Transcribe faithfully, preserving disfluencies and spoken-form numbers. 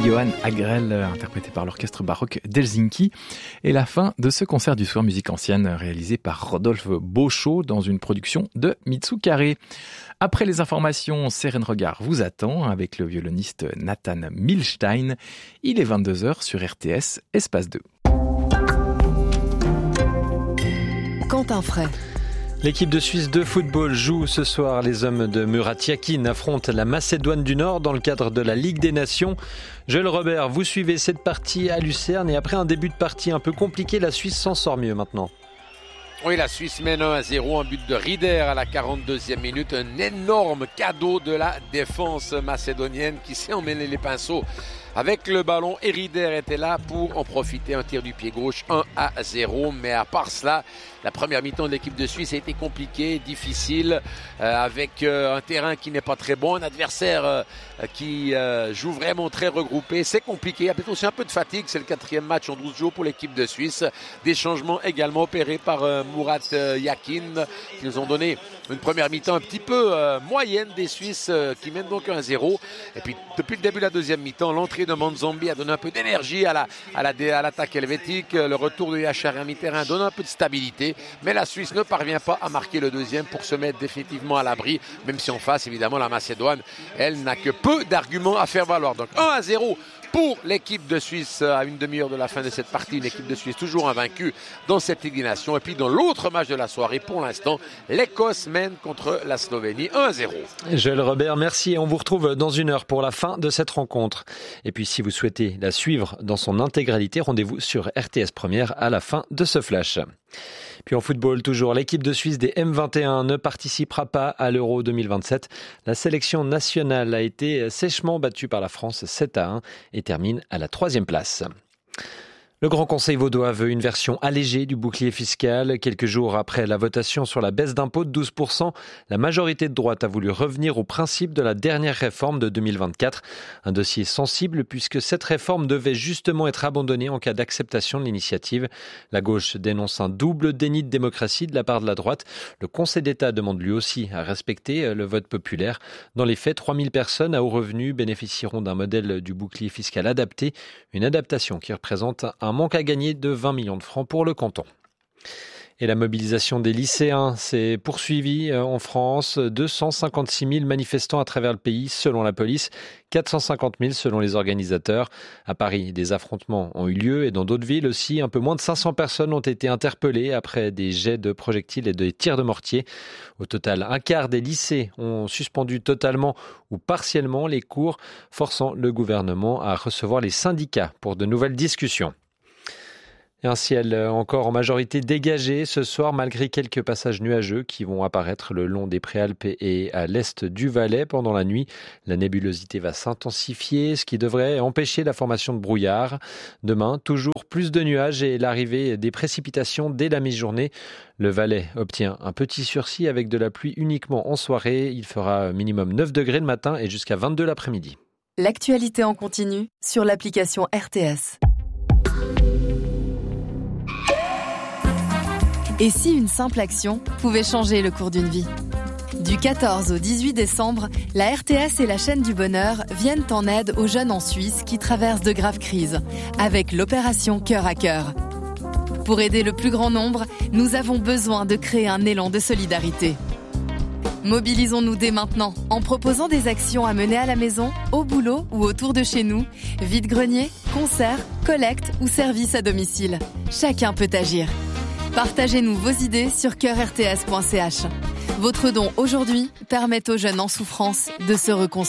Johann Agrell, interprété par l'orchestre baroque d'Helsinki, et la fin de ce concert du soir musique ancienne réalisé par Rodolphe Beauchot dans une production de Mitsukare. Après les informations, Seren Regard vous attend avec le violoniste Nathan Milstein. Il est vingt-deux heures sur R T S, Espace deux. Quentin Fray. L'équipe de Suisse de football joue ce soir. Les hommes de Murat Yakin affrontent la Macédoine du Nord dans le cadre de la Ligue des Nations. Joël Robert, vous suivez cette partie à Lucerne et après un début de partie un peu compliqué, la Suisse s'en sort mieux maintenant. Oui, la Suisse mène un à zéro, un but de Rieder à la quarante-deuxième minute. Un énorme cadeau de la défense macédonienne qui s'est emmêlé les pinceaux avec le ballon. Et Rieder était là pour en profiter. Un tir du pied gauche, un à zéro. Mais à part cela, la première mi-temps de l'équipe de Suisse a été compliquée, difficile, euh, avec euh, un terrain qui n'est pas très bon, un adversaire euh, qui euh, joue vraiment très regroupé. C'est compliqué, il y a peut-être aussi un peu de fatigue. C'est le quatrième match en douze jours pour l'équipe de Suisse. Des changements également opérés par euh, Murat euh, Yakin, qui nous ont donné une première mi-temps un petit peu euh, moyenne des Suisses, euh, qui mènent donc un à zéro. Et puis depuis le début de la deuxième mi-temps, l'entrée de Manzambi a donné un peu d'énergie à, la, à, la, à l'attaque helvétique. Le retour de Yachar à mi-terrain donne un peu de stabilité. Mais la Suisse ne parvient pas à marquer le deuxième pour se mettre définitivement à l'abri, même si en face, évidemment, la Macédoine, elle n'a que peu d'arguments à faire valoir. Donc un à zéro pour l'équipe de Suisse à une demi-heure de la fin de cette partie. Une équipe de Suisse toujours invaincue dans cette Ligue des Nations. Et puis dans l'autre match de la soirée, pour l'instant, l'Écosse mène contre la Slovénie un à zéro. Joël Robert, merci. Et on vous retrouve dans une heure pour la fin de cette rencontre. Et puis si vous souhaitez la suivre dans son intégralité, rendez-vous sur R T S Première à la fin de ce flash. Puis en football, toujours, l'équipe de Suisse des M vingt et un ne participera pas à l'Euro deux mille vingt-sept. La sélection nationale a été sèchement battue par la France sept à un et termine à la troisième place. Le Grand Conseil vaudois veut une version allégée du bouclier fiscal. Quelques jours après la votation sur la baisse d'impôt de douze pour cent, la majorité de droite a voulu revenir au principe de la dernière réforme de deux mille vingt-quatre. Un dossier sensible puisque cette réforme devait justement être abandonnée en cas d'acceptation de l'initiative. La gauche dénonce un double déni de démocratie de la part de la droite. Le Conseil d'État demande lui aussi à respecter le vote populaire. Dans les faits, trois mille personnes à haut revenu bénéficieront d'un modèle du bouclier fiscal adapté. Une adaptation qui représente un manque à gagner de vingt millions de francs pour le canton. Et la mobilisation des lycéens s'est poursuivie en France. deux cent cinquante-six mille manifestants à travers le pays selon la police, quatre cent cinquante mille selon les organisateurs. À Paris, des affrontements ont eu lieu et dans d'autres villes aussi, un peu moins de cinq cents personnes ont été interpellées après des jets de projectiles et des tirs de mortier. Au total, un quart des lycées ont suspendu totalement ou partiellement les cours, forçant le gouvernement à recevoir les syndicats pour de nouvelles discussions. Et un ciel encore en majorité dégagé ce soir, malgré quelques passages nuageux qui vont apparaître le long des Préalpes et à l'est du Valais pendant la nuit. La nébulosité va s'intensifier, ce qui devrait empêcher la formation de brouillard. Demain, toujours plus de nuages et l'arrivée des précipitations dès la mi-journée. Le Valais obtient un petit sursis avec de la pluie uniquement en soirée. Il fera minimum neuf degrés le matin et jusqu'à vingt-deux l'après-midi. L'actualité en continu sur l'application R T S. Et si une simple action pouvait changer le cours d'une vie ? Du quatorze au dix-huit décembre, la R T S et la chaîne du bonheur viennent en aide aux jeunes en Suisse qui traversent de graves crises, avec l'opération Cœur à Cœur. Pour aider le plus grand nombre, nous avons besoin de créer un élan de solidarité. Mobilisons-nous dès maintenant en proposant des actions à mener à la maison, au boulot ou autour de chez nous, vide-grenier, concerts, collecte ou services à domicile. Chacun peut agir. Partagez-nous vos idées sur cœur r t s point c h. Votre don aujourd'hui permet aux jeunes en souffrance de se reconstruire.